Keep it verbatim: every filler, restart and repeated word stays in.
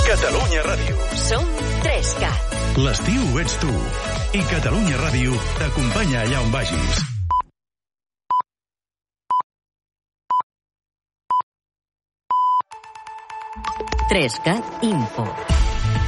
Catalunya Ràdio. Som tres cat. L'estiu ets tu. I Catalunya Ràdio t'acompanya allà on vagis. tres cat Info.